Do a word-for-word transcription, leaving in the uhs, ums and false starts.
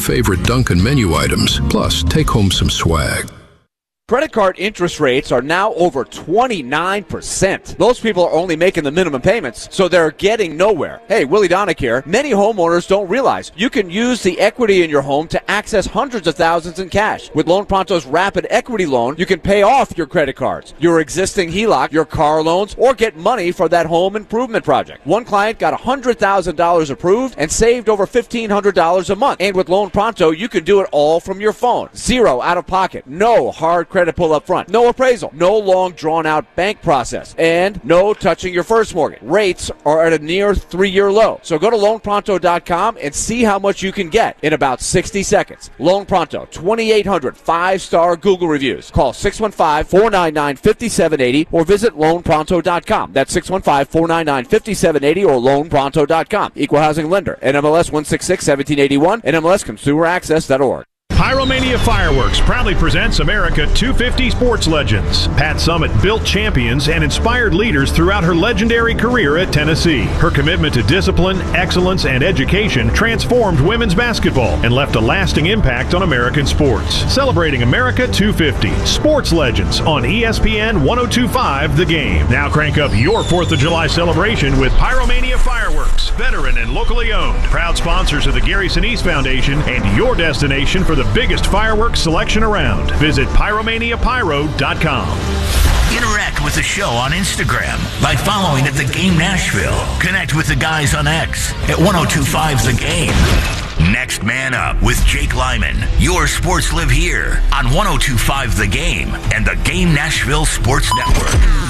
favorite Dunkin' menu items. Plus, take home some swag. Credit card interest rates are now over twenty-nine percent. Those people are only making the minimum payments, so they're getting nowhere. Hey, Willie Donick here. Many homeowners don't realize you can use the equity in your home to access hundreds of thousands in cash. With Loan Pronto's Rapid Equity Loan, you can pay off your credit cards, your existing H E L O C, your car loans, or get money for that home improvement project. One client got one hundred thousand dollars approved and saved over fifteen hundred dollars a month. And with Loan Pronto, you can do it all from your phone. Zero out of pocket. No hard credit pull up front. No appraisal. No long drawn-out bank process. And no touching your first mortgage. Rates are at a near three-year low. So go to loan pronto dot com and see how much you can get in about sixty seconds. Loan Pronto, twenty-eight hundred five-star Google reviews. Call six one five, four nine nine, five seven eight zero or visit loan pronto dot com. That's six one five, four nine nine, five seven eight zero or loan pronto dot com. Equal housing lender. N M L S one six six, one seven eight one. N M L S consumer access dot org. Pyromania Fireworks proudly presents America two fifty Sports Legends. Pat Summit built champions and inspired leaders throughout her legendary career at Tennessee. Her commitment to discipline, excellence, and education transformed women's basketball and left a lasting impact on American sports. Celebrating America two fifty Sports Legends on E S P N one oh two point five The Game. Now crank up your fourth of July celebration with Pyromania Fireworks, veteran and locally owned. Proud sponsors of the Gary Sinise Foundation and your destination for the biggest fireworks selection around. Visit pyromania pyro dot com. Interact with the show on Instagram by following at The Game Nashville. Connect with the guys on X at one oh two point five The Game. Next Man Up with Jake Lyman. Your sports live here on one oh two point five The Game and the Game Nashville Sports Network.